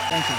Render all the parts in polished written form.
Danke.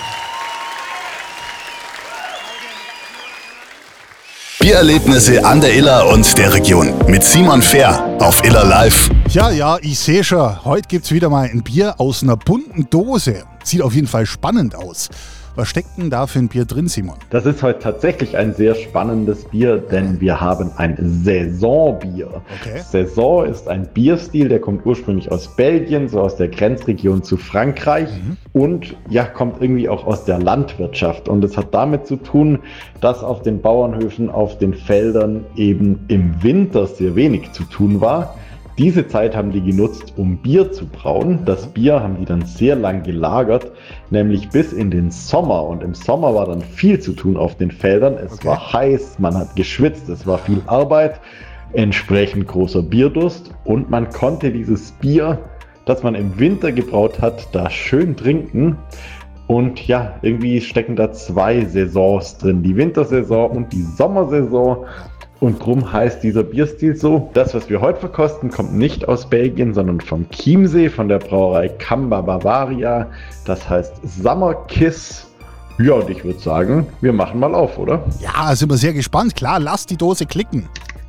Biererlebnisse an der Iller und der Region mit Simon Fehr auf Iller Live. Ja, ich sehe schon, heute gibt's wieder mal ein Bier aus einer bunten Dose. Sieht auf jeden Fall spannend aus. Was steckt denn da für ein Bier drin, Simon? Das ist heute tatsächlich ein sehr spannendes Bier, denn wir haben ein Saisonbier. Okay. Saison ist ein Bierstil, der kommt ursprünglich aus Belgien, so aus der Grenzregion zu Frankreich und ja, kommt irgendwie auch aus der Landwirtschaft. Und es hat damit zu tun, dass auf den Bauernhöfen, auf den Feldern eben im Winter sehr wenig zu tun war. Diese Zeit haben die genutzt, um Bier zu brauen. Das Bier haben die dann sehr lang gelagert, nämlich bis in den Sommer. Und im Sommer war dann viel zu tun auf den Feldern. Es war heiß, man hat geschwitzt, es war viel Arbeit, entsprechend großer Bierdurst. Und man konnte dieses Bier, das man im Winter gebraut hat, da schön trinken. Und ja, irgendwie stecken da zwei Saisons drin, die Wintersaison und die Sommersaison. Und drum heißt dieser Bierstil so. Das, was wir heute verkosten, kommt nicht aus Belgien, sondern vom Chiemsee, von der Brauerei Kamba Bavaria. Das heißt Summer Kiss. Ja, und ich würde sagen, wir machen mal auf, oder? Ja, sind wir sehr gespannt. Klar, lass die Dose klicken.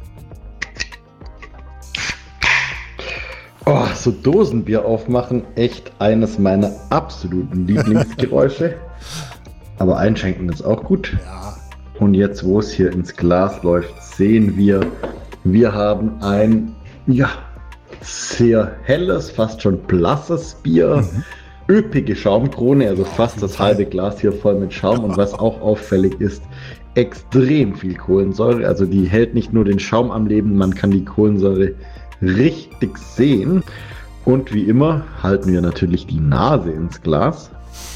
Oh, so Dosenbier aufmachen, echt eines meiner absoluten Lieblingsgeräusche. Aber einschenken ist auch gut. Ja. Und jetzt, wo es hier ins Glas läuft, sehen wir haben ein, ja, sehr helles, fast schon blasses Bier. Üppige Schaumkrone, also fast das halbe Glas hier voll mit Schaum. Und was auch auffällig ist, extrem viel Kohlensäure. Also die hält nicht nur den Schaum am Leben, man kann die Kohlensäure richtig sehen. Und wie immer halten wir natürlich die Nase ins Glas.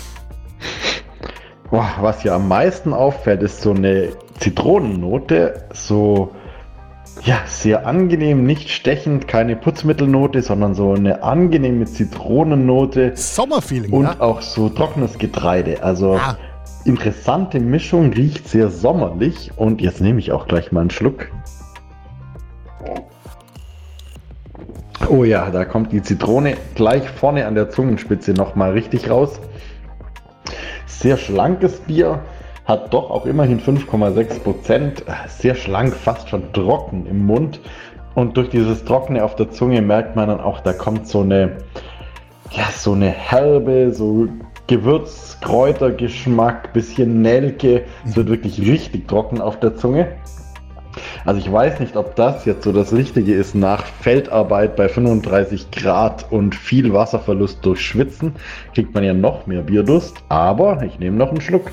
Boah, was hier am meisten auffällt, ist so eine Zitronennote, so ja, sehr angenehm, nicht stechend, keine Putzmittelnote, sondern so eine angenehme Zitronennote. Sommerfeeling, und ja? auch so trockenes Getreide. Also interessante Mischung, riecht sehr sommerlich. Und jetzt nehme ich auch gleich mal einen Schluck. Oh ja, da kommt die Zitrone gleich vorne an der Zungenspitze nochmal richtig raus. Sehr schlankes Bier, hat doch auch immerhin 5,6%. Sehr schlank, fast schon trocken im Mund. Und durch dieses Trockene auf der Zunge merkt man dann auch, da kommt so eine herbe, so Gewürz-Kräutergeschmack, bisschen Nelke. Es wird wirklich richtig trocken auf der Zunge. Also ich weiß nicht, ob das jetzt so das Richtige ist nach Feldarbeit bei 35 Grad und viel Wasserverlust durch Schwitzen. Kriegt man ja noch mehr Bierdurst, aber ich nehme noch einen Schluck.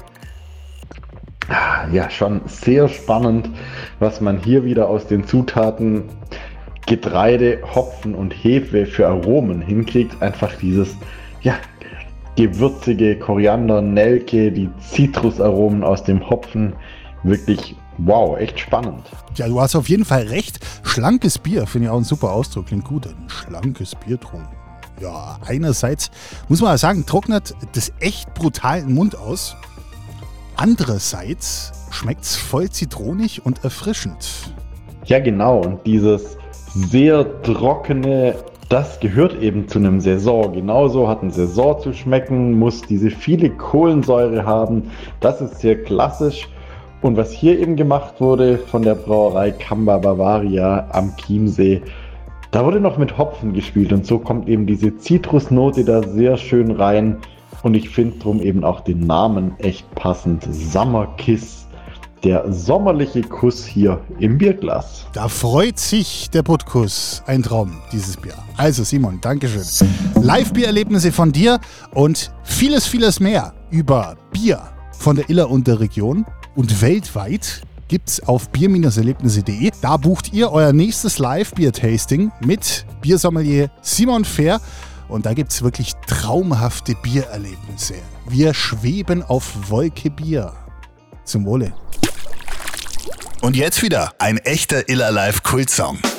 Ja, schon sehr spannend, was man hier wieder aus den Zutaten Getreide, Hopfen und Hefe für Aromen hinkriegt. Einfach dieses, ja, gewürzige Koriander, Nelke, die Zitrusaromen aus dem Hopfen. Wirklich wow, echt spannend. Ja, du hast auf jeden Fall recht. Schlankes Bier, finde ich auch ein super Ausdruck. Klingt gut. Ein schlankes Bier trunken. Ja, einerseits muss man sagen, trocknet das echt brutal im Mund aus. Andererseits schmeckt es voll zitronig und erfrischend. Ja, genau. Und dieses sehr trockene, das gehört eben zu einem Saison. Genauso hat ein Saison zu schmecken, muss diese viele Kohlensäure haben. Das ist sehr klassisch. Und was hier eben gemacht wurde von der Brauerei Kamba Bavaria am Chiemsee, da wurde noch mit Hopfen gespielt und so kommt eben diese Zitrusnote da sehr schön rein. Und ich finde drum eben auch den Namen echt passend. Summer Kiss, der sommerliche Kuss hier im Bierglas. Da freut sich der Puttkuss. Ein Traum, dieses Bier. Also Simon, Dankeschön. Live-Biererlebnisse von dir und vieles, vieles mehr über Bier von der Iller und der Region. Und weltweit gibt's auf bier-erlebnisse.de. Da bucht ihr euer nächstes Live-Bier-Tasting mit Biersommelier Simon Fehr. Und da gibt's wirklich traumhafte Biererlebnisse. Wir schweben auf Wolke Bier. Zum Wohle. Und jetzt wieder ein echter Iller Live Kultsong.